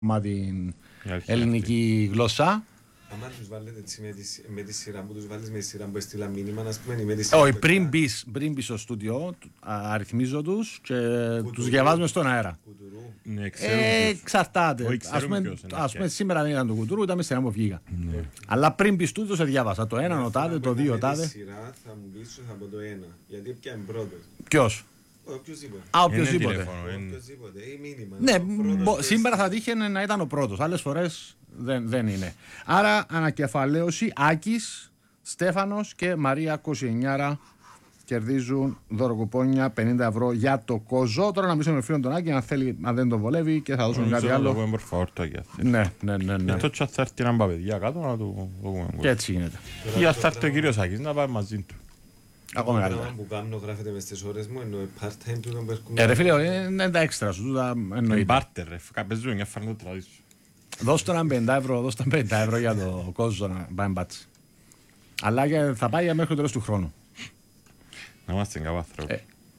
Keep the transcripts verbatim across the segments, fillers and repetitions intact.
την ελληνική γλώσσα. Αν τους βάλετε έτσι με τη, με τη σειρά που τους βάλεις με τη σειρά που έστειλα μήνυμα, ας πούμε, με τη σειρά. Όχι, πριν μπεις, πριν μπεις στο στούντιο, αριθμίζω τους και κουτουρού. Τους διαβάζουμε στον αέρα. Κουτουρού. Ναι, ε, εξαρτάται. Όχι, ας πούμε, ποιος, ας πούμε σήμερα δεν ήταν το κουτουρού, ήταν με σειρά που βγήκα. Ναι. Αλλά πριν μπεις στούντιο σε διάβασα. Το ένα, ο τάδε, το δύο, τάδε. Με τη σειρά θα μου πεις ότι θα πω το ένα. Γιατί πια είναι πρώτος. Ποιος? Οποιοςδήποτε. Α, οποιοςδήποτε. Οποιοςδήποτε. Ή μήνυμα. Ναι, μπο, σήμερα θα τύχαινε να ήταν ο πρώτος. Άλλες φορές δεν, δεν είναι. Άρα ανακεφαλαίωση Άκης, Στέφανος και Μαρία είκοσι εννιά κερδίζουν δωροκουπόνια πενήντα ευρώ για το Κόζο. Τώρα να μιλήσουμε με φίλον τον Άκη αν, θέλει, αν δεν τον βολεύει και θα δώσουν κάτι άλλο. Ναι, ναι, ναι, ναι. Τότε θα έρθει έναν παπαιδιά κάτω να του πούμε. Και έτσι γίνεται. Ή θα έρθει ο κύριος Άκης να πάει μαζί του. Ακόμα Το καλύτερα. πράγμα που κάνω γράφεται μες στις ώρες μου, ενώ part-time του τον περκούν. Ε, ρε φίλε, είναι τα έξτρα σου, τα εννοείται. Μπάρτερ ρε, παίζουν μια φάρνη το τραδί σου. Δώσ' τον πενήντα ευρώ, δώσ' τον πενήντα ευρώ για το Κόζο να πάει μπάτς. Αλλά θα πάει μέχρι το τέλος του χρόνου. Να είμαστε καβάθροποι.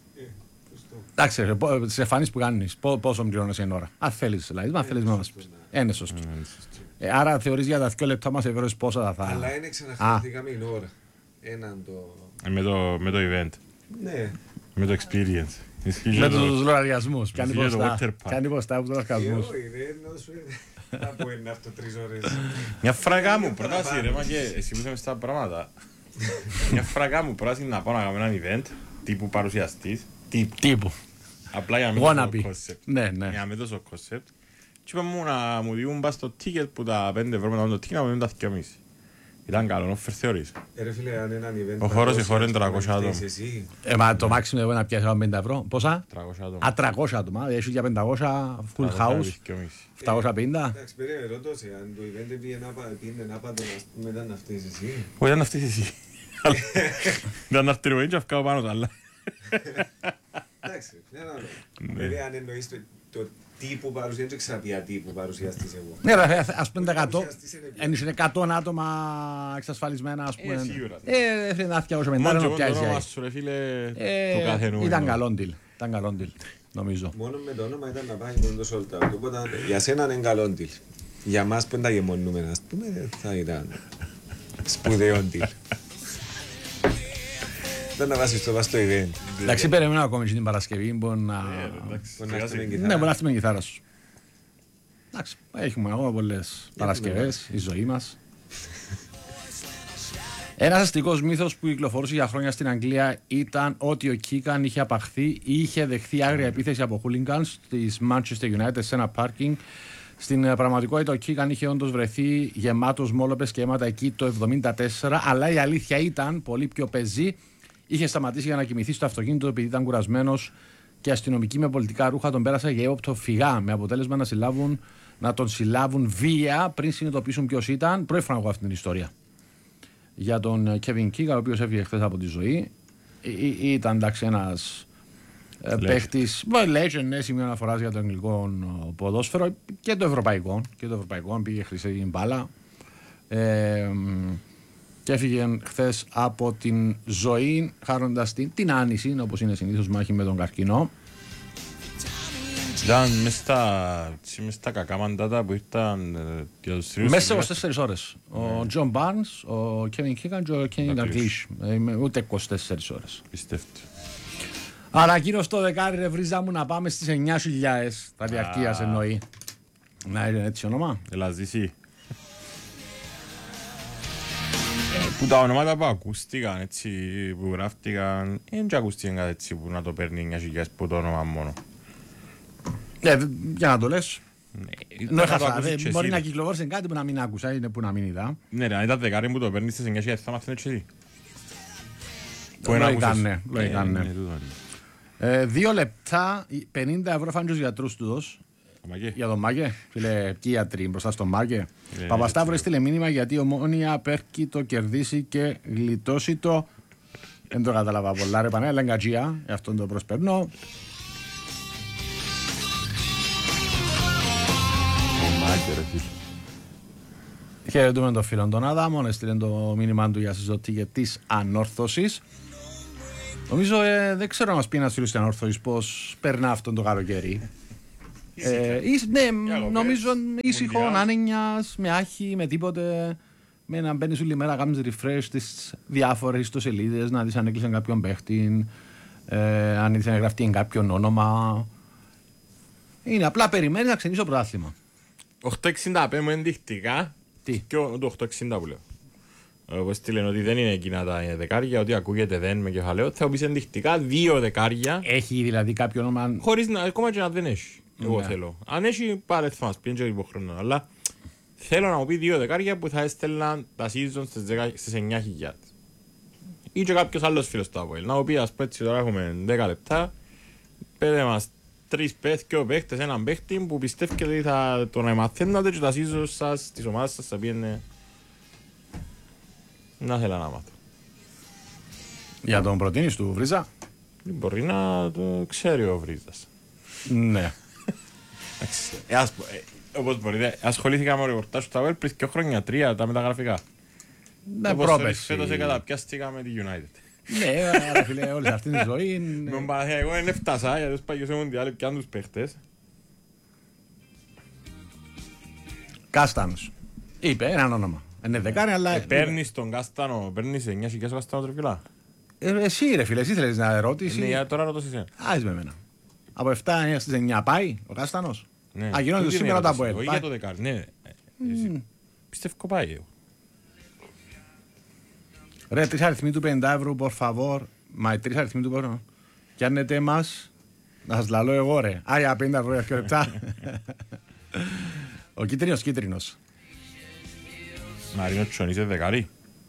Εντάξει, τις εμφανίσεις που κάνεις, πόσο πληρώνεις εν ώρα. Αν θέλεις, δηλαδή, αν θέλεις να μας πεις. Είναι σωστό. Άρα θεωρείς για τα δύο λεπτά μας ευρώ πόσα θα... Αλλά είναι ξαναχρεωθήκαμε η ώρα. Έναν το... Με το event. Ναι. Με το experience. Με τους λογαριασμούς. Κάνει ποστά από τους λογαριασμούς. Όχι, δεν σου θα πω είναι αυτό τρεις ώρες. Μια φραγά μου πρόταση ρε μα και εσύ που είσαι μες στα πράγματα. Μια φραγά μου πρόταση να πάω να κάνω έναν event τύπου παρουσιαστής. Τύπου. Απλά για να μην δώσω κόνσεπτ. Για να μην δώσω κόνσεπτ. Και είπα μου να μου διούν πας το ticket που τα πέντε ευρώ μετά το ticket να μου διούν τα δύο και μισή. Ήταν καλό, νόφερ θεωρείς. Ρε φίλε, αν έναν event... Ο χώρος η χώρα είναι τριακόσια άτομα. Ε, μα το maximum εγώ να πιάσει πενήντα ευρώ. Πόσα? τριακόσια άτομα. Α, τριακόσια άτομα. Έχει για πεντακόσια full house. επτακόσια πενήντα. Εντάξει, περίμενε, ρωτώσε. Αν το event πήγαινε να πάτε μετά να φταίεις εσύ. Όχι, ήταν να φταίεις εσύ. Ήταν να έρθει ρημονή και αυκάω πάνω τα άλλα. Εντάξει, ένα άλλο. Βέβαια, αν εννοείς το τύπου παρουσιαστής, δεν ξέρω ποια τύπου παρουσιαστής εγώ. Ναι, ρε, ας πούμε εκατό, είναι εκατό άτομα εξασφαλισμένα, ας πούμε. Ε, σίγουρα. Ε, φίλε, να φτιάξω μετά, να πιάσει. Μόνο το όνομα σου, ρε φίλε, του καθενού. Ήταν καλό deal, ήταν καλό deal, νομίζω. Μόνο με το όνομα ήταν να πάει μόνο το sold out. Οπότε για σένα είναι καλό deal. Για μας που είναι τα γεμονούμενα, ας πούμε, θα ήταν σπουδαίο deal. Δεν να βάσεις το βάς στο event. Εντάξει, περιμένω ακόμη την Παρασκευή, μπορεί να... Ναι, μπορεί να έρθει με κιθάρα σου. Εντάξει, έχουμε ακόμα πολλές Παρασκευές, η ζωή μας. Ένας αστικός μύθος που κυκλοφορούσε για χρόνια στην Αγγλία ήταν ότι ο Κίκαν είχε απαχθεί ή είχε δεχθεί άγρια επίθεση από hooligans της Manchester United σε ένα πάρκινγκ. Στην πραγματικότητα ο Κίκαν είχε όντως βρεθεί γεμάτος μόλοπες και αίματα εκεί το εβδομήντα τέσσερα, αλλά η αλήθεια ήταν πολύ πιο πεζή. Είχε σταματήσει για να κοιμηθεί στο αυτοκίνητο επειδή ήταν κουρασμένος και αστυνομικοί με πολιτικά ρούχα τον πέρασαν για ύποπτο φυγά. Με αποτέλεσμα να, συλλάβουν, να τον συλλάβουν βία πριν συνειδητοποιήσουν ποιος ήταν. Πρώτη φορά εγώ αυτή την ιστορία. Για τον Kevin Keegan, ο οποίος έφυγε χθες από τη ζωή. Ή, ήταν εντάξει ένας παίχτης. Legend, ναι, σημείο αναφοράς για το αγγλικό ποδόσφαιρο και το ευρωπαϊκό. Και το ευρωπαϊκό πήγε χρυσή μπάλα. Ε, και έφυγε χθες από την ζωή, χάροντας την, την άνηση, όπως είναι συνήθως μάχη με τον καρκινό. Ήταν μες στα κακά μαντάτα που ήρθαν για τους τρεις. Μέσα σε είκοσι τέσσερις ώρες. Ο Τζον Μπάρνς, ο Κέβιν Κίκαν και ο Κένι Νταγκλίσ. Ούτε είκοσι τέσσερις ώρες. Πιστεύτε. Άρα κύριο στο δεκάρι ρε βρίζα μου να πάμε στις εννιά χιλιάδες. Τα διαρκείας εννοεί. Να είναι έτσι όνομα. Ελαζήσι. Που τα ονόματα που ακούστηκαν έτσι, που γράφτηκαν, δεν και ακούστηκαν κάτι έτσι που να το παίρνει εννιά χιλιάδες που το όνομα μόνο. Ναι, για να το λες. Ναι, μπορεί να κυκλοφόρησε κάτι που να μην άκουσα, είναι που να μην είδα. Ναι, ρε, αν ήταν δεκάρι που το παίρνει στις εννιά χιλιάδες θα μάθαινε και εσύ. Λογικά ναι, λογικά ναι. Δύο λεπτά, πενήντα ευρώ φάνε τους γιατρούς του δώσ'. Για τον Μάκε, φίλε, ποιοι γιατροί μπροστά στον Μάκε. Ε, Παπασταύρο έστειλε μήνυμα γιατί η Ομόνια Πέρκη το κερδίσει και γλιτώσει το. Δεν το κατάλαβα πολλά, ρε Πανέ, λαγκατζία, αυτόν το προσπερνώ. Χαιρετούμε τον φίλο τον Αδάμον, έστειλε το μήνυμα του για συζωτή της ανόρθωσης. Νομίζω ε, δεν ξέρω να μας πει ένας φίλος της ανόρθωσης πώς περνά αυτόν το καλοκαίρι. Ε, ναι, νομίζω ήσυχο, άνενιας, με άχη, με τίποτε. Με να μπαίνεις όλη μέρα, κάνεις refresh στις διάφορες ιστοσελίδες, να δεις αν έκλεισε κάποιον παίχτη, ε, αν ήθελε να γραφτεί κάποιον όνομα. Είναι απλά περιμένεις να ξεκινήσει το πρωτάθλημα. οκτώ εξήντα πέντε μου ενδεικτικά. Τι? Και το οκτώ εξήντα που λέω. Όπως τι λένε ότι δεν είναι εκείνα τα δεκάρια, ότι ακούγεται δεν με κεφαλαίο. Θα πεις ενδεικτικά δύο δεκάρια. Έχει δηλαδή κάποιο όνομα. Χωρίς να, ακόμα και να δεν έχει. Εγώ ναι. θέλω. Αν έχει πάρε θυμάς, πήγαινε και υποχρόνο. Αλλά θέλω να μου πει δύο δεκάρια που θα έστελναν τα season στις εννιά χιλιάδες. Ή και κάποιος άλλος φίλος του Αποέλ. Να μου πει ας πω έτσι τώρα έχουμε δέκα λεπτά. Πέτε μας τρεις παίχτες και παίχτες, έναν παίχτη που πιστεύετε ότι θα τον μαθαίνατε και τα season σας, της ομάδας σας θα πήγαινε. Να θέλω να μάθω. Για τον προτείνεις του Βρίζα? Μπορεί να το ξέρει ο Βρίζας. Ναι. ε, ας, ε, όπως μπορείτε, ασχολήθηκα με ρεπορτάζ του Αποέλ πριν δύο χρόνια, τρία, τα μεταγραφικά. Ναι, πρόπεση. Φέτος καταπιάστηκα με τη United. Ναι, άρα φίλε, όλη αυτή τη ζωή. Με τον Παναθηναϊκό δεν έφτασα, γιατί τους πάγιους ήμουν διάλοι πιάνουν τους παίχτες. Κάστανος. Είπε έναν όνομα. Είναι δεκάρι, αλλά. Παίρνεις τον Κάστανο, παίρνεις εννιά χιλιάδες ο Κάστανο τροφιλά. Εσύ ρε φίλε, εσύ θέλεις να ερώτηση. Ναι, τώρα ρωτώ εσύ. Άις με εμένα. Από επτά στις εννιά πάει ο Κάστανος. Ναι. Αγινώνεται σήμερα το Αποέλ. Όχι για το δεκάρι, ναι. Πιστεύω πάει. Ρε, τρεις αριθμοί του πενήντα ευρώ, por favor. Μα οι τρεις αριθμοί του πενήντα. Κι άνετε μας, να σας λαλώ εγώ ρε. Α, για πενήντα ευρώ για δύο λεπτά. Ο κίτρινος, κίτρινος. Μαρίνο Τσονής είναι δεκάρι.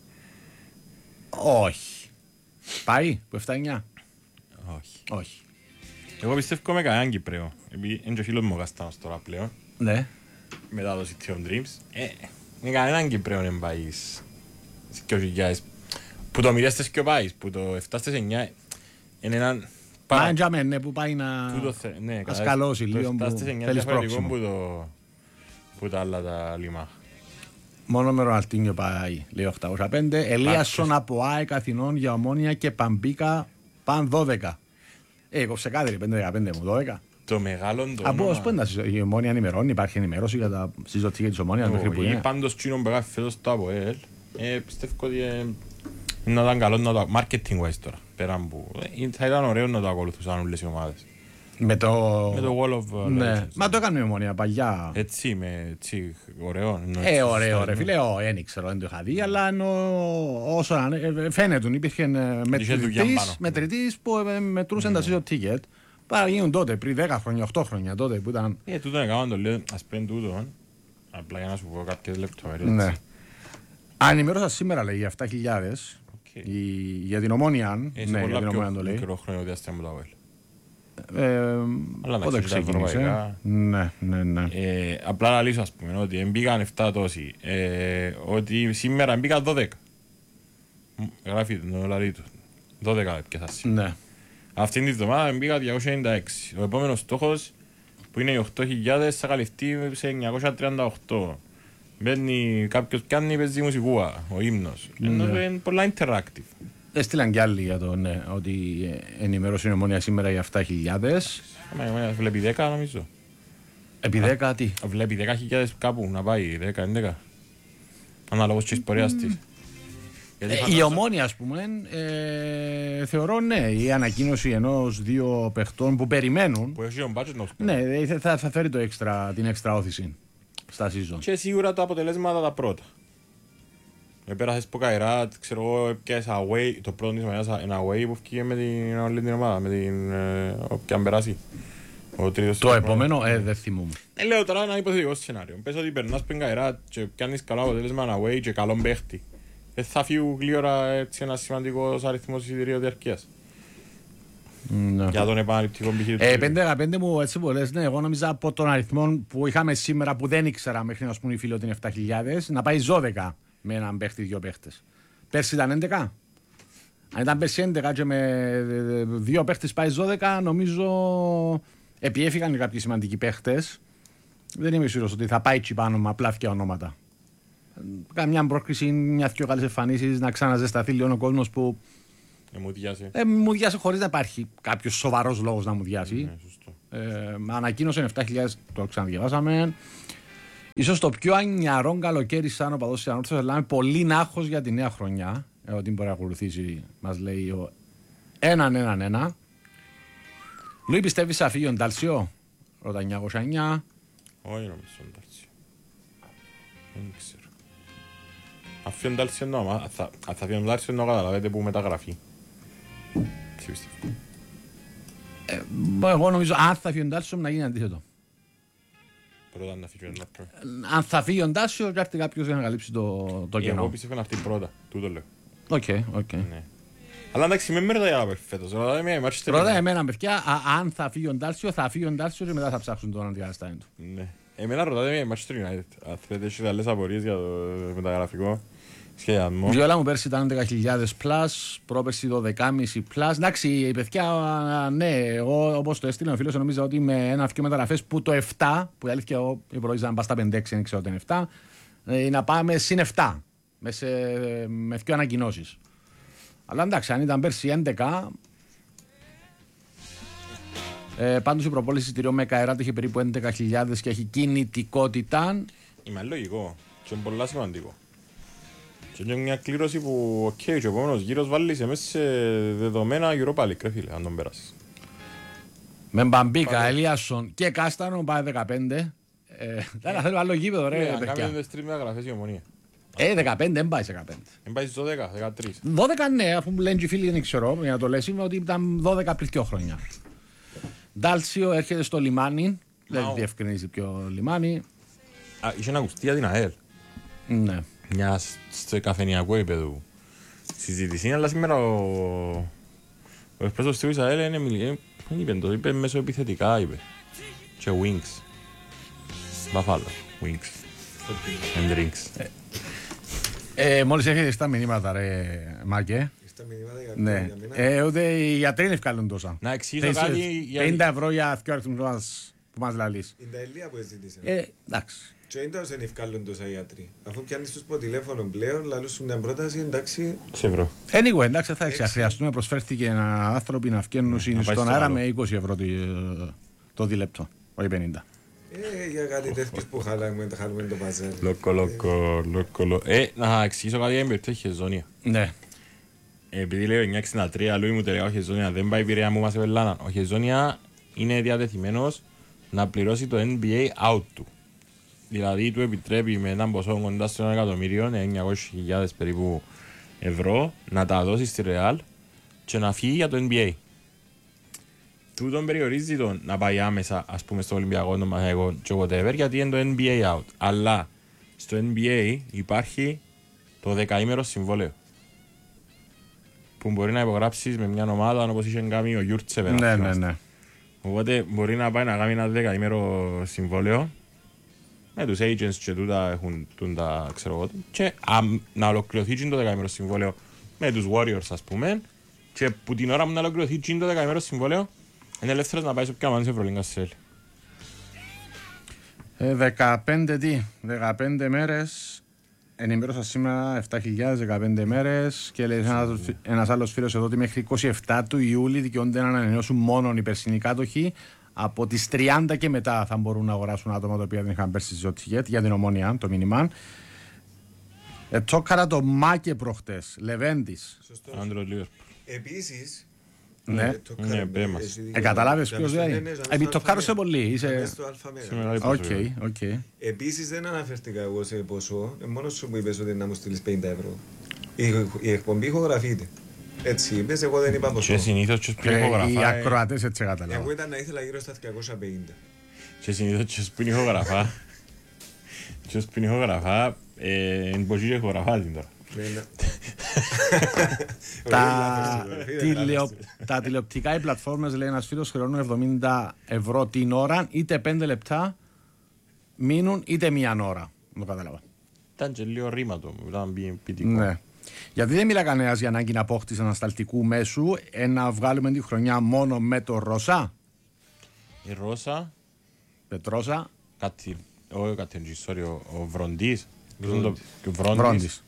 Όχι. Πάει, που επτά εννιά. Όχι. Όχι. Εγώ πιστεύω με κανέναν Κυπρέο. Επειδή είναι και φίλος μου ο Καστάνος τώρα πλέον. Ναι. Μετά το City of Dreams. Ε, με κανέναν Κυπρέο δεν πάεις. δύο χιλιάδες. Που το μηδέν στις και πάεις. Που το επτά στις εννιά είναι έναν... Μα εντιαμε, ναι, που πάει να ασκαλώσει λίγο που θέλεις πρόξιμο. Που τα άλλα τα λιμά. Μόνο με Ροναλντίνιο πάει, λέει οκτακόσια πέντε. Ελίασον από ΑΕΚ Αθηνών για Ομόνια και Παμπίκα παν δώδεκα. Ε, κόψε κάτι, πέντε δεκαπέντε μου, δώδεκα. Το μεγάλο το από ως πέντε, η Ομόνια ενημερώνει, υπάρχει ενημέρωση για τα συζωτήρια της Ομόνιας μέχρι που είναι. Πάντως τσίνον πεγά φέτος το ΑΠΟΕΛ, πιστεύω ότι να ήταν καλό να το marketing wise τώρα, πέραν που θα ήταν ωραίο να το ακολουθούσαν όλες οι ομάδες. Με το... με το Wall of ναι. Legends. Μα το έκανε η Ομόνια παλιά. Έτσι, με έτσι, ωραίο. Ε, ωραίο ρε φίλε, δεν ξέρω, δεν το είχα δει, αλλά όσο φαίνεται υπήρχε μετρητής που μετρούσε τα season ticket. Πάρα γίνουν τότε, πριν δέκα χρόνια, οκτώ χρόνια τότε που ήταν... Ε, τούτο είναι κάνω το λέω, ας πέντε τούτο, απλά για να σου πω κάποιες λεπτομέρειες. Ναι. Ανημέρωσα σήμερα λέει για επτά χιλιάδες, για την Ομόνια, ναι, για την Ομόνια το λέει. Μικρό χρόνο διάστημα το ΑΟΕΛ. Πότε ξεκίνησε. Ναι, ναι, ναι. Απλά να λύσω ας πούμε ότι μπήκαν επτά τόσοι, ότι σήμερα μπήκαν δώδεκα. Γράφει το λαρί του, δώδεκα έπιασαν. Ναι. Αυτήν τη βδομάδα μπήκα διακόσια ενενήντα έξι. Ο επόμενος στόχος που είναι οι οκτώ χιλιάδες θα καλυφθεί σε εννιακόσια τριάντα οκτώ. Μπαίνει κάποιος πιάνει παίζει μουσικούα, ο ύμνος. Ενώ είναι πολλά interactive. Έστειλαν κι άλλοι για το ναι, ότι ενημέρωσε η Ομόνια σήμερα για επτά χιλιάδες. Βλέπει δέκα νομίζω. Επί δέκα τι. Βλέπει δέκα χιλιάδες κάπου να πάει, δέκα έντεκα. Αναλόγως της πορείας της. Η Ομόνια, ας πούμε, ε, θεωρώ ναι, η ανακοίνωση ενός δύο παιχτών που περιμένουν. Που έχει ο budget να ναι, θα, θα φέρει το έξτρα, την έξτρα όθηση στα season. Και σίγουρα τα αποτελέσματα τα πρώτα. Επέρασες που Καϊράτ, ξέρω εγώ, έπιασες away, το πρώτο της μαγιάς ένα away που έφυγε με την όλη την ομάδα, με την όποια αν περάσει. Το επόμενο, ε, δεν θυμούμαι. Ε, λέω τώρα ένα υποθετικό σενάριο. Πες ότι περνάς πριν Καϊράτ και πιάνεις καλό αποτέλεσμα ένα away και καλό παίχτη. Δεν θα φύγουν γλύωρα έτσι ένας σημαντικός αριθμός εισιτηρίου διαρκείας. Ναι. Για τον επαναληπτικό επιχειρητικό. Ε, πέντε δεκαπέντε μου έτσι που λες, ναι, εγώ νόμιζα από τον αριθμό που είχαμε σήμερα που δεν ήξερα μέχρι να σου πούνε οι φίλοι ότι είναι επτά χιλιάδες να πάει δώδεκα με έναν παίχτη, δύο παίχτες. Πέρσι ήταν έντεκα. Αν ήταν πέρσι έντεκα και με δύο παίχτες πάει δώδεκα, νομίζω επιέφυγαν κάποιοι σημαντικοί παίχτες. Δεν είμαι σίγουρος ότι θα πάει τσι πάνω με απλά φτια ονόματα. Καμιά πρόκριση, μια-δυο καλές εμφανίσεις, να ξαναζεσταθεί λίγο ο κόσμος που. Ε, μου διάσει. Ε, μου διάσει χωρίς να υπάρχει κάποιος σοβαρός λόγος να μου διάσει. Ναι, Ε, ανακοίνωσε επτά χιλιάδες, το ξαναδιαβάσαμε. Ίσως το πιο ανιαρό καλοκαίρι σαν οπαδός της Ανόρθωσης, αλλά με πολύ νάχος για τη νέα χρονιά. Ε, ότι μπορεί να ακολουθήσει, μας λέει ο έναν έναν ένα. Λουί, πιστεύεις θα φύγει ο Ντάλσιο, ρωτά εννιακόσια εννιά. Όχι νομίζω ο Ντάλσιο. Δεν ξέρω. Αν φύγει ο Ντάλσιο εννοώ, αν θα φύγει ο Ντάλσιο εννοώ καταλαβαίνετε που μεταγραφεί. Τι πιστεύω. Εγώ νομίζω αν θα φύγει ο Ντάλσιο να γίνει αντίθετο. Πρώτα να φύγει ο Ντάλσιο. Αν θα φύγει ο Ντάλσιο, έρθει κάποιος για να καλύψει το, το κενό. Εγώ πιστεύω να αυτή πρώτα, τούτο λέω. Οκ, οκ. Αλλά εντάξει, με με ρωτάει άλλα φέτος. Ρωτάει εμένα, παιδιά, α, αν θα φύγει ο Ντάλσιο, θα φύγει ο Ντάλσιο και μετά θα ψάξουν τον αντικαταστάτη του. Ναι. Εμένα ρωτάτε με Manchester United. Αν θέλετε έχετε άλλες απορίες για το μεταγραφικό σχεδιασμό. Βιόλα μου πέρσι ήταν δέκα χιλιάδες πλάς, πρόπερσι δώδεκα κόμμα πέντε πλάς. Εντάξει, η παιδιά, ναι, εγώ όπως το έστειλε ο φίλος, νομίζω ότι με ένα αυτοί μεταγραφές που το επτά, που η αλήθεια εγώ υπολογίζα να πας στα πέντε έξι, δεν ξέρω ότι είναι επτά, να πάμε συν επτά, με, σε, με δύο ανακοινώσεις. Αλλά εντάξει, αν ήταν πέρσι έντεκα, ε, πάντως η προπόληση εισιτηρίων με Καεράτη είχε περίπου έντεκα χιλιάδες και έχει κινητικότητα. Είμαι λογικό και είναι πολύ σημαντικό. Και είναι μια κλήρωση που, οκ, okay, και ο επόμενος γύρος βάλεις μέσα σε δεδομένα Europa League, ρε φίλε, αν τον πέρασεις. Με Μπαμπίκα, Ελίασον και Κάστανο πάει δεκαπέντε. Δεν θέλω άλλο γήπεδο, ρε παιδιά. Αν κάνουμε τρεις μεταγραφές η Ομονία. Ε, δεκαπέντε, δεν πάει σε δεκαπέντε. Δεν πάει στις δώδεκα, δεκατρία. δώδεκα ναι, αφού μου λένε και οι φίλοι δεν ξέρω, για να το λες, είμαι ότι ήταν δώδεκα πριν δύο χρόνια. Ντάλσιο έρχεται στο λιμάνι, δεν διευκρινίζει ποιο λιμάνι. Α, είχε να ακουστεί για την ΑΕΛ. Ναι. Μια στο καφενειακό επίπεδο συζήτηση, αλλά σήμερα ο, ο εκπρόσωπος της ΑΕΛ είναι μιλή, δεν είπε το, είπε μέσω επιθετικά, είπε. Και wings. Μπαφάλο, wings. And drinks. Ε, μόλις έχετε στα μηνύματα, ρε Μάκε. Στα μηνύματα για, ναι. για μένα. Ε, ούτε οι γιατροί είναι ευκάλλουν τόσα. Να εξηγήσω κάτι για... πενήντα ευρώ για δύο αριθμούς που μας λαλείς. Είναι τα Ελία που ζήτησε. Ε, εντάξει. Και είναι τόσο ευκάλλουν τόσα γιατροί. Αφού πιάνεις τους po τηλέφωνο πλέον, λαλούς σου μια πρόταση, εντάξει. Σε ευρώ. Anyway, εντάξει, θα εξαχρειαστούμε. Προσφέρθηκε ένα άνθρωποι να φτιάχνουν στον αέρα με είκοσι ευρώ το δίλεπτο, όχι πενήντα. Ε, για κάτι τέτοιος που χάλαμε, το χάλουμε το παζάρι. Λόκο, λόκο, λόκο. Ε, να εξηγήσω κάτι για την Χεζόνια. Ναι. Επειδή λέω εννιακόσια εξήντα τρία, Λούι μου τελικά ο Χεζόνια δεν πάει Πειραιά μου μας επελάνα. Ο Χεζόνια είναι διατεθειμένος να πληρώσει το N B A out του. Δηλαδή του επιτρέπει με έναν ποσό κοντά στο ένα εκατομμύριο, εννιακόσιες χιλιάδες περίπου ευρώ, να τα δώσει στη Real και να φύγει για το N B A. Τούτον περιορίζει τον να πάει άμεσα, ας πούμε, στο Ολυμπιακό, το Μαθαϊκό και whatever, γιατί είναι το N B A out. Αλλά στο N B A υπάρχει το δεκαήμερο συμβόλαιο που μπορεί να υπογράψεις με μια ομάδα όπως είχε κάνει ο Γιούρτσεβερ. Ναι, ναι, ναι. Οπότε μπορεί να πάει να κάνει ένα δεκαήμερο συμβόλαιο με τους agents και τούτα έχουν τούτα, ξέρω εγώ, και α, να ολοκληρωθεί το δεκαήμερο συμβόλαιο με τους Warriors, ας πούμε, και που την ώρα που να ολοκληρωθεί το δεκαήμερο συμβόλαιο είναι ελεύθερος να πάει σε ποια ομάδα της Ευρωλίγκας θέλει. Ε, δεκαπέντε τι, δεκαπέντε μέρες, ενημέρωσα σήμερα επτά χιλιάδες, δεκαπέντε μέρες και λέει ένας, ένας άλλος φίλος εδώ ότι μέχρι είκοσι επτά του Ιούλη δικαιούνται να ανανεώσουν μόνο οι περσινοί κάτοχοι. Από τις τριάντα και μετά θα μπορούν να αγοράσουν άτομα τα οποία δεν είχαν πέρσει στη Ζωτιγέτ για την Ομόνια, το μήνυμα. Ε, τσόκαρα το Μάκε προχτές, Λεβέντης. Σωστός. Επίσης, ναι, ε, το ναι, πέμα. Ε, καταλάβεις ποιος δηλαδή. Επί το κάρωσε πολύ. Είσαι... Οκ, οκ. Επίσης δεν αναφερθήκα εγώ σε ποσό, μόνος σου που είπες ότι να μου στείλεις πενήντα ευρώ. Η, η εκπομπή ηχογραφείται. Έτσι είπες, εγώ δεν είπα ποσό. Και συνήθως και που ηχογραφά... Οι ακροατές έτσι καταλάβουν. Εγώ ήταν να ήθελα γύρω στα διακόσια πενήντα. Και συνήθως και που ηχογραφά... Και που ηχογραφά... Είναι πως και ηχογραφά την τώρα. Τα τηλεοπτικά οι πλατφόρμες, λέει ένας φίλος, χρεώνουν εβδομήντα ευρώ την ώρα, είτε πέντε λεπτά μείνουν, είτε μία ώρα. Δεν το κατάλαβα. Ήταν και λίγο ρήμα το, ήταν ποιητικό. Ναι. Γιατί δεν μιλά κανένας για ανάγκη απόκτηση ανασταλτικού μέσου, ε, να βγάλουμε τη χρονιά μόνο με το Ρώσα. Η Ρώσα. Πετρώσα. Κάτι, όχι κάτι, sorry, ο Βροντής. Βρόντις.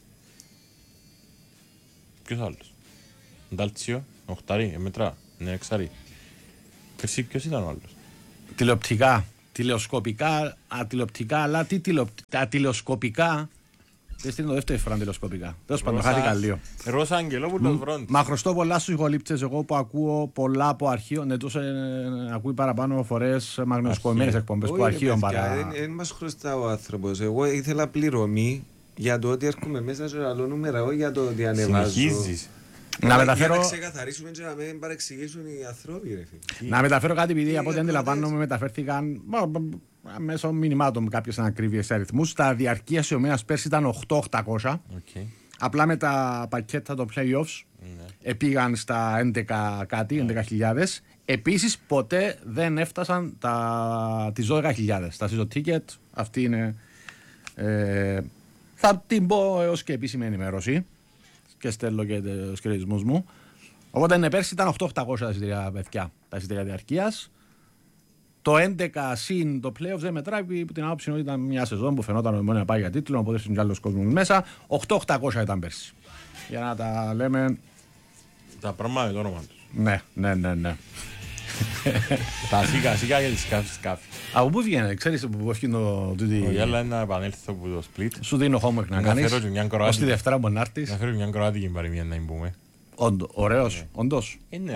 Ποιος άλλος. Ντάλτσιο, οχτάρι, εμετρά, ναι, εξάρι. Πέρσι ποιος ήταν ο άλλος. Τηλεοπτικά. Τηλεοσκοπικά, ατηλεοπτικά, αλλά τι τηλεοπ... τα τηλεοσκοπικά. Δεν είναι το δεύτερο φορά τηλεοσκοπικά. Τέλος πάντων, χάθηκα λίγο. Ρώσα Αγγελόπουλος Βρόντ. Μα χρωστώ πολλά στους ηχολήπτες. Εγώ που ακούω πολλά από αρχείο, ναι, τόσο ακούει παραπάνω φορές μαγνητοσκοπημένες εκπομπές που αρχείων παρά. Δεν μας χρωστά ο άνθρωπος. Εγώ ήθελα πληρωμή για το ότι έρχομαι μέσα σε άλλο νούμερο, για το ότι ανεβάζω. Συνεχίζεις. Να μεταφέρω... Για να ξεκαθαρίσουμε και να μην παρεξηγήσουν οι άνθρωποι, ρε φίλε. Να μεταφέρω κάτι, επειδή από ό,τι αντιλαμβάνομαι μεταφέρθηκαν μέσω μηνυμάτων κάποιες ανακρίβειες αριθμούς. Τα διαρκείας η ομάδας πέρσι ήταν οκτώ χιλιάδες οκτακόσια. Okay. Απλά με τα πακέτα των playoffs mm. πήγαν στα έντεκα κάτι, mm. έντεκα χιλιάδες. Επίσης ποτέ δεν έφτασαν τα... τις δώδεκα χιλιάδες. Τα season ticket, αυτή είναι... Ε, θα την πω έως και επίσημη ενημέρωση. Και στέλνω και τους χαιρετισμούς μου. Οπότε ναι, πέρσι ήταν οκτώ χιλιάδες οκτακόσια τα εισιτήρια παιδιά, τα εισιτήρια διαρκείας. Το έντεκα συν το playoffs δεν μετράει, που την άποψη ότι ήταν μια σεζόν που φαινόταν ότι να πάει για τίτλο, οπότε είναι κι άλλος κόσμος μέσα. οκτώ χιλιάδες οκτακόσια ήταν πέρσι. Για να τα λέμε. Τα πράγματα το όνομα τους. Ναι, ναι, ναι, ναι. Τα σιγά σιγά για τις σκάφη σκάφη. Από πού βγαίνει, ξέρεις που έφυγε το... Η άλλα είναι να επανέλθω από το split. Σου δίνω homework να κάνεις, ως τη Δευτέρα μπορεί να έρθεις. Να φέρω μια κροάτικη παροιμία να πούμε. Ωραίος, όντως. Ναι,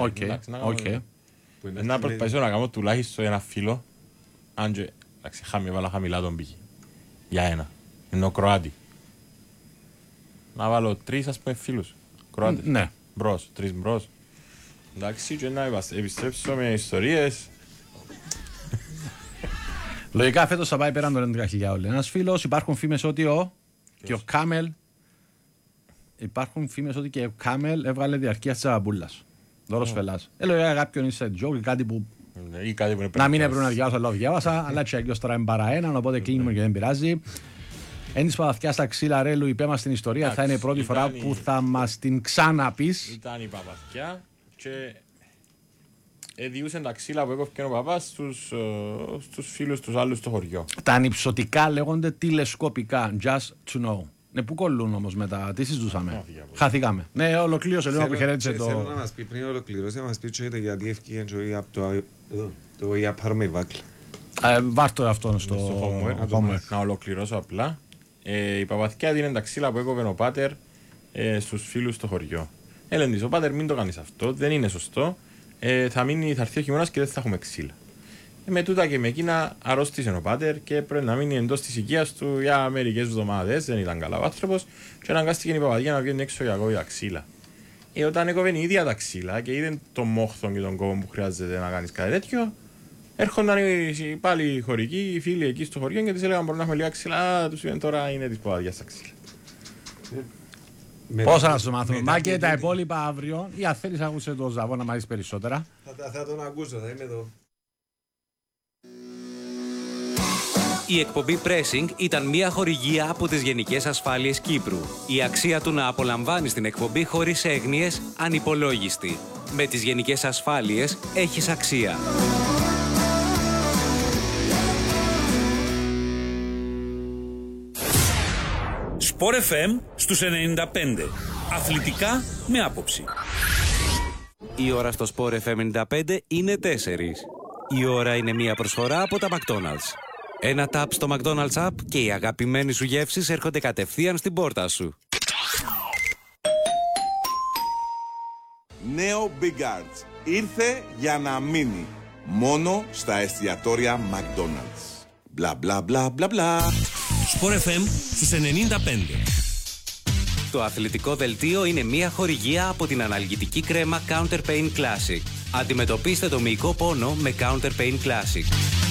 να προσπαθήσω να κάνω τουλάχιστον ένα φίλο. Αν και βάλα χαμηλά τον πήγε. Για ένα. Είναι ο Κροάτι. Να βάλω τρεις ας πούμε φίλους. Κροάτες. Ναι. Μπρος, τρεις μπρος. Εντάξει, και να επιστρέψω με ιστορίες. Λογικά φέτος θα πάει πέραν των έντεκα χιλιάδες. Ένας φίλος, υπάρχουν φήμες ότι ο και ο Κάμελ υπάρχουν φήμες ότι και ο Κάμελ έβγαλε διαρκεία της Αμπούλας. Δώρος Φελάς. Έλεγα κάποιον είσαι joke ή κάτι που να μην έπρεπε να διάβασα, αλλά διάβασα, αλλά τσέκιος τώρα είναι παρά έναν, οπότε κλείνουμε και δεν πειράζει. Ένις Παπαθκιά στα ξύλα Ρέλου, είπε μας την ιστορία, θα είναι η πρώτη φορά που θα μας την ξαναπείς. Ήταν η Παπαθκιά και διούσαν τα ξύλα που έκοφηκε ο παπάς στους, uh, στους φίλους τους άλλους στο χωριό. Τα ανυψωτικά λέγονται τηλεσκοπικά, just to know. Ναι, πού κολλούν όμως μετά, τι συζητούσαμε. Χαθήκαμε. Ναι, ολοκλήρωσε λίγο που χαιρέτησε το... Θέλω να μας πει πριν ολοκληρώσει, να μας πει γιατί ευκήγε από το «Για πάρουμε βάκλα». Βάρ' το αυτό στο homework. Να ολοκληρώσω απλά. Η Παπαθκιά δίνει τα ξύλα που έκοβε ο πάτερ στους φίλους στο χωριό. Έλεγε της, ο πάτερ μην το κάνεις αυτό, δεν είναι σωστό. Ε, θα, μείνει, θα έρθει ο χειμώνας και δεν θα έχουμε ξύλα. Ε, με τούτα και με εκείνα αρρώστησε ο πάτερ και πρέπει να μείνει εντός της οικίας του για μερικές εβδομάδες. Δεν ήταν καλά ο άνθρωπος και αναγκάστηκε η Παπαδιά να βγαίνει έξω για κόβει τα ξύλα. Ε, όταν έκοβε η ίδια τα ξύλα και είδε τον μόχθον και τον κόβο που χρειάζεται να κάνεις κάτι τέτοιο, έρχονταν οι, πάλι οι χωρικοί, οι φίλοι εκεί στο χωριό και της έλεγαν: μπορούμε να έχουμε λίγα ξύλα. Τους είπαν τώρα είναι της Παπαδιάς τα ξύλα. Πώς θα σου μάθουμε, μα και τα υπόλοιπα αύριο, ή αν θέλεις να ακούσεις τον Ζαβό να μάθεις περισσότερα. Θα, θα τον ακούσω, θα είμαι εδώ. Η εκπομπή Pressing ήταν μια χορηγία από τις Γενικές Ασφάλειες Κύπρου. Η αξία του να απολαμβάνεις την εκπομπή χωρίς έγνοιες ανυπολόγιστη. Με τις Γενικές Ασφάλειες έχεις αξία. Sport εφ εμ στους ενενήντα πέντε. Αθλητικά με άποψη. Η ώρα στο Sport εφ εμ ενενήντα πέντε είναι τέσσερις. Η ώρα είναι μια προσφορά από τα McDonald's. Ένα τάπ στο McDonald's App και οι αγαπημένοι σου γεύσεις έρχονται κατευθείαν στην πόρτα σου. Νέο Big Arts. Ήρθε για να μείνει. Μόνο στα εστιατόρια McDonald's. Μπλα μπλα μπλα μπλα μπλα. Sport εφ εμ στους ενενήντα πέντε. Το αθλητικό δελτίο είναι μια χορηγία από την αναλγητική κρέμα Counter Pain Classic. Αντιμετωπίστε το μυϊκό πόνο με Counter Pain Classic.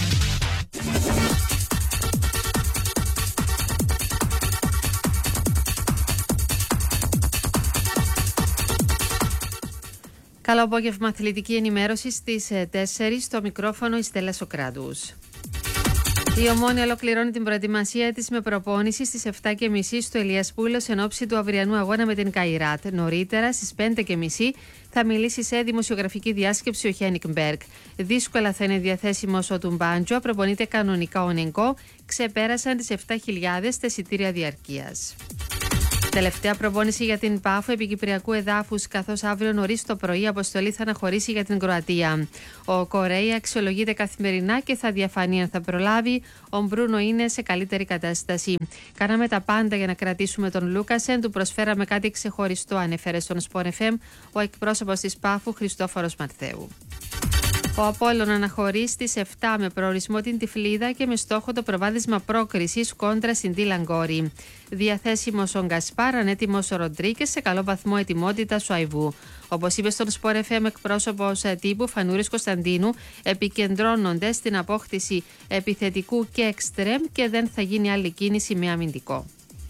Καλό απόγευμα, αθλητική ενημέρωση στις τέσσερις, στο μικρόφωνο η Στέλλα Σοκράτους. Η Ομόνοια ολοκληρώνει την προετοιμασία της με προπόνηση στις επτά και μισή στο Ελιασπούλος εν ώψη του αυριανού αγώνα με την Καϊράτ. Νωρίτερα στις πέντε και μισή θα μιλήσει σε δημοσιογραφική διάσκεψη ο Χένικ Μπέργκ. Δύσκολα θα είναι διαθέσιμος ο Τουμπάντζο, προπονείται κανονικά ο Νενκό, ξεπέρασαν τις επτά χιλιάδες τα εισιτήρια διαρκείας. Τελευταία προπόνηση για την Πάφο επί Κυπριακού εδάφους, καθώς αύριο νωρίς το πρωί η αποστολή θα αναχωρήσει για την Κροατία. Ο Κορέι αξιολογείται καθημερινά και θα διαφανεί αν θα προλάβει. Ο Μπρούνο είναι σε καλύτερη κατάσταση. Κάναμε τα πάντα για να κρατήσουμε τον Λούκασεν, του προσφέραμε κάτι ξεχωριστό, ανέφερε στον Sport εφ εμ ο εκπρόσωπος της Πάφου Χριστόφορος Μαρθέου. Ο Απόλλων αναχωρεί στις επτά με προορισμό την Τυφλίδα και με στόχο το προβάδισμα πρόκρισης κόντρα στην Τιλαγκόρη. Διαθέσιμος ο Γκασπάρ, ανέτοιμος ο Ροντρίκες, σε καλό βαθμό ετοιμότητας ο Αϊβού. Όπως είπε στον Sport εφ εμ εκπρόσωπος τύπου Φανούρης Κωνσταντίνου, επικεντρώνονται στην απόκτηση επιθετικού και εξτρέμ και δεν θα γίνει άλλη κίνηση με αμυντικό.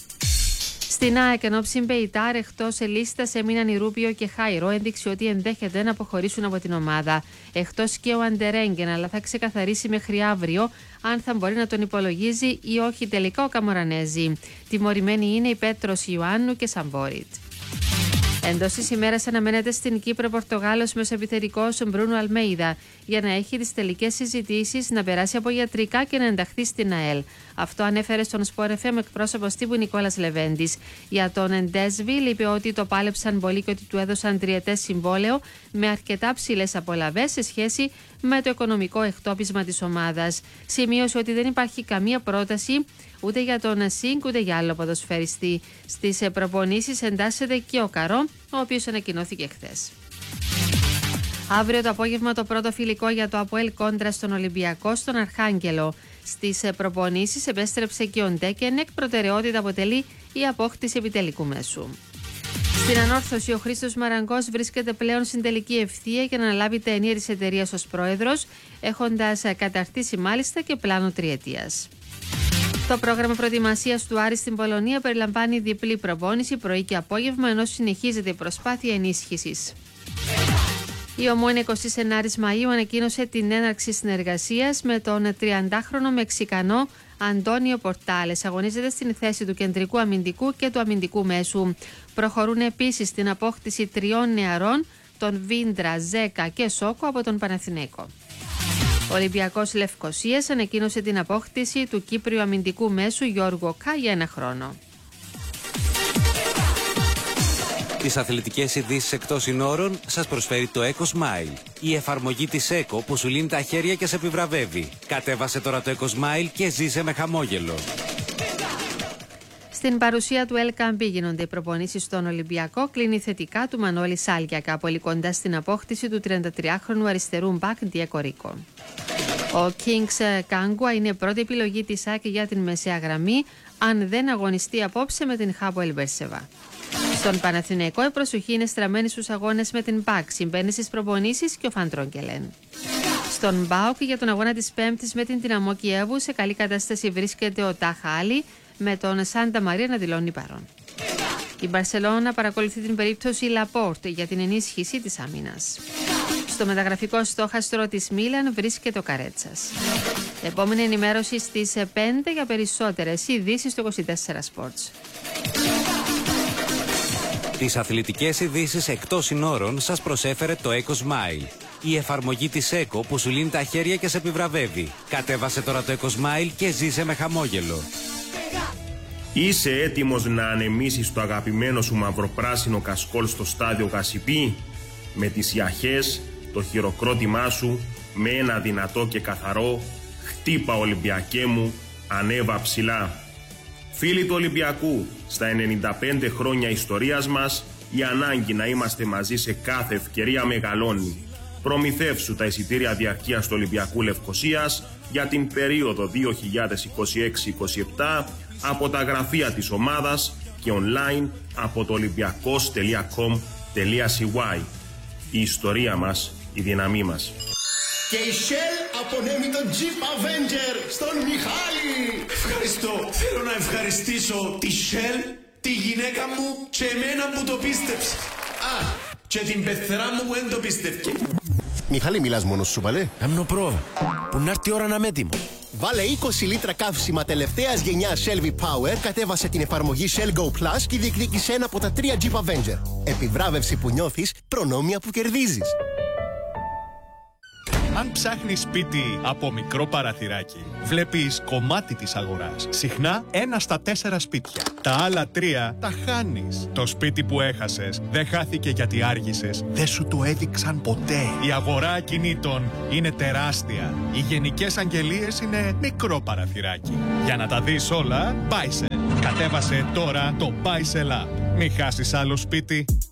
Στην ΑΕΚ, ενώ Μπεϊτάρ εκτός λίστας έμειναν οι Ρούπιο και Χάιρο, ένδειξη ότι ενδέχεται να αποχωρήσουν από την ομάδα. Εκτός και ο Αντερέγγεν, αλλά θα ξεκαθαρίσει μέχρι αύριο αν θα μπορεί να τον υπολογίζει ή όχι τελικά ο Καμορανέζη. Τιμωρημένοι είναι οι Πέτρος Ιωάννου και Σαμπόριτ. Εντός της ημέρας αναμένεται στην Κύπρο Πορτογάλος μεσοεπιθετικός Μπρούνο Αλμέιδα για να έχει τις τελικές συζητήσεις, να περάσει από ιατρικά και να ενταχθεί στην ΑΕΛ. Αυτό ανέφερε στον Sport εφ εμ εκπρόσωπος τύπου Νικόλας Λεβέντης. Για τον Εντέσβιλ είπε ότι το πάλεψαν πολύ και ότι του έδωσαν τριετές συμβόλαιο με αρκετά ψηλές απολαβές σε σχέση με το οικονομικό εκτόπισμα της ομάδας. Σημείωσε ότι δεν υπάρχει καμία πρόταση ούτε για τον Σίνκ ούτε για άλλο ποδοσφαιριστή. Στις προπονήσεις εντάσσεται και ο Καρό, ο οποίος ανακοινώθηκε χθες. Αύριο το απόγευμα το πρώτο φιλικό για το ΑΠΟΕΛ κόντρα στον Ολυμπιακό στον Αρχάγγελο. Στις προπονήσεις επέστρεψε και ο Ντέκενεκ, προτεραιότητα αποτελεί η απόκτηση επιτελικού μέσου. Στην ανόρθωση, ο Χρήστος Μαραγκός βρίσκεται πλέον στην τελική ευθεία για να αναλάβει τα ενία της εταιρείας ως πρόεδρος, έχοντας καταρτήσει μάλιστα και πλάνο τριετίας. Το πρόγραμμα προετοιμασίας του Άρη στην Πολωνία περιλαμβάνει διπλή προπόνηση πρωί και απόγευμα, ενώ συνεχίζεται η προσπάθεια ενίσχυσης. Η Ομόνοια εικοστή ενάτη Μαΐου ανακοίνωσε την έναρξη συνεργασίας με τον τριαντάχρονο Μεξικανό Αντώνιο Πορτάλες. Αγωνίζεται στην θέση του κεντρικού αμυντικού και του αμυντικού μέσου. Προχωρούν επίσης στην απόκτηση τριών νεαρών, τον Βίντρα, Ζέκα και Σόκο από τον Παναθηναίκο. Ο Ολυμπιακός Λευκοσίας ανακοίνωσε την απόκτηση του Κύπριου αμυντικού μέσου Γιώργο Κα για ένα χρόνο. Τις αθλητικές ειδήσεις εκτός συνόρων σας προσφέρει το EcoSmile. Η εφαρμογή της Eco που σου λύνει τα χέρια και σε επιβραβεύει. Κατέβασε τώρα το EcoSmile και ζήσε με χαμόγελο. Στην παρουσία του El Campi γίνονται οι προπονήσεις στον Ολυμπιακό. Κλείνει θετικά του Μανώλη Σάλιακα, πολύ κοντά στην απόκτηση του τριαντατριάχρονου αριστερού μπακ Ντιέκο Ρίκο. Ο Kings Κάγκουα είναι πρώτη επιλογή της ΑΕΚ για την μεσαία γραμμή, αν δεν αγωνιστεί απόψε με την Χάπο Μπέρσεβα. Στον Παναθηναίκο η προσοχή είναι στραμμένη στους αγώνες με την ΠΑΚ, συμπαίνει στις προπονήσεις και ο Φαντρόγκελεν. Στον ΜΠΑΟΚ για τον αγώνα της Πέμπτης με την Δυναμό Κιέβου σε καλή κατάσταση βρίσκεται ο Τάχα Άλλη, με τον Σάντα Μαρία να δηλώνει παρόν. Η Μπαρσελόνα παρακολουθεί την περίπτωση Λαπόρτ για την ενίσχυση της άμυνας. Στο μεταγραφικό στόχαστρο της Μίλαν βρίσκεται ο Καρέτσας. Επόμενη ενημέρωση στις πέντε για περισσότερες ειδήσεις στο είκοσι τέσσερα Sports. Τις αθλητικές ειδήσεις εκτός συνόρων σας προσέφερε το EcoSmile. Η εφαρμογή της Eco που σου λύνει τα χέρια και σε επιβραβεύει. Κατέβασε τώρα το EcoSmile και ζήσε με χαμόγελο. Είσαι έτοιμος να ανεμίσεις το αγαπημένο σου μαυροπράσινο κασκόλ στο στάδιο Γασιπί? Με τις ιαχές, το χειροκρότημά σου, με ένα δυνατό και καθαρό «Χτύπα Ολυμπιακέ μου, ανέβα ψηλά». Φίλοι του Ολυμπιακού, στα ενενήντα πέντε χρόνια ιστορίας μας, η ανάγκη να είμαστε μαζί σε κάθε ευκαιρία μεγαλώνει. Προμηθεύσου τα εισιτήρια διαρκείας του Ολυμπιακού Λευκοσίας για την περίοδο δύο χιλιάδες είκοσι έξι είκοσι επτά από τα γραφεία της ομάδας και online από το ολυμπιακός τελεία κομ τελεία σι γουάι. Η ιστορία μας, η δύναμή μας. Και η Shell απονέμει τον Jeep Avenger στον Μιχάλη. Ευχαριστώ. Θέλω να ευχαριστήσω τη Shell, τη γυναίκα μου και εμένα που το πίστεψε. Α, και την πεθερά μου που δεν το πίστευκε. Μιχάλη, μιλάς μόνος σου, παλέ? Άμνο πρόβα, που να έρθει η ώρα να είμαι έτοιμο. Βάλε είκοσι λίτρα καύσιμα τελευταίας γενιάς Shell V-Power, κατέβασε την εφαρμογή Shell Go Plus και διεκδίκησε ένα από τα τρία Jeep Avenger. Επιβράβευση που νιώθεις, προνόμια που κερδίζεις. Αν ψάχνεις σπίτι από μικρό παραθυράκι, βλέπεις κομμάτι της αγοράς. Συχνά ένα στα τέσσερα σπίτια. Τα άλλα τρία τα χάνεις. Το σπίτι που έχασες δεν χάθηκε γιατί άργησες. Δεν σου το έδειξαν ποτέ. Η αγορά ακινήτων είναι τεράστια. Οι γενικές αγγελίες είναι μικρό παραθυράκι. Για να τα δεις όλα, Buysell. Κατέβασε τώρα το Buysell App. Μην χάσεις άλλο σπίτι.